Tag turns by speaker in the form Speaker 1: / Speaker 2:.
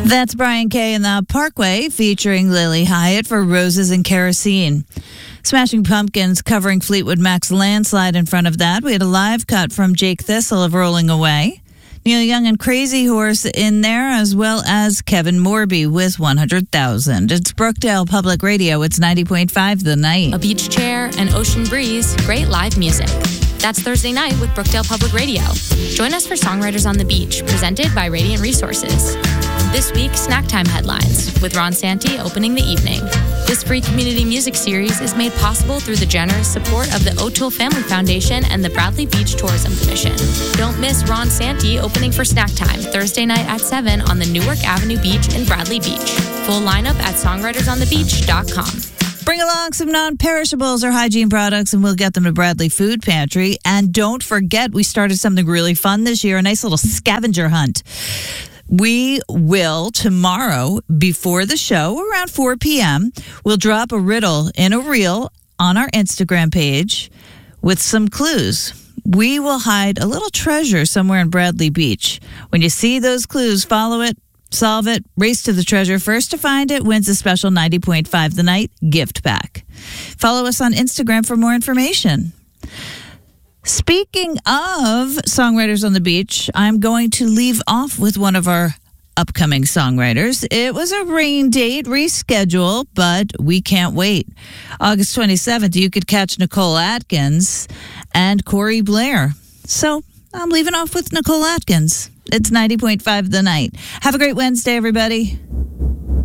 Speaker 1: That's Brian Kay in the Parkway featuring Lily Hyatt for Roses and Kerosene. Smashing Pumpkins covering Fleetwood Mac's Landslide in front of that. We had a live cut from Jake Thistle of Rolling Away. Neil Young and Crazy Horse in there, as well as Kevin Morby with 100,000. It's Brookdale Public Radio. It's 90.5 The Night.
Speaker 2: A beach chair, an ocean breeze, great live music. That's Thursday night with Brookdale Public Radio. Join us for Songwriters on the Beach, presented by Radiant Resources. This week, Snack Time Headlines, with Ron Santi opening the evening. This free community music series is made possible through the generous support of the O'Toole Family Foundation and the Bradley Beach Tourism Commission. Don't miss Ron Santi opening for Snack Time, Thursday night at 7 on the Newark Avenue Beach in Bradley Beach. Full lineup at songwritersonthebeach.com.
Speaker 1: Bring along some non-perishables or hygiene products, and we'll get them to Bradley Food Pantry. And don't forget, we started something really fun this year, a nice little scavenger hunt. We will, tomorrow, before the show, around 4 p.m., we'll drop a riddle in a reel on our Instagram page with some clues. We will hide a little treasure somewhere in Bradley Beach. When you see those clues, follow it, solve it, race to the treasure. First to find it wins a special 90.5 The Night gift pack. Follow us on Instagram for more information. Speaking of Songwriters on the Beach, I'm going to leave off with one of our upcoming songwriters. It was a rain date reschedule, but we can't wait. August 27th, you could catch Nicole Atkins and Corey Blair. So I'm leaving off with Nicole Atkins. It's 90.5 The Night. Have a great Wednesday, everybody.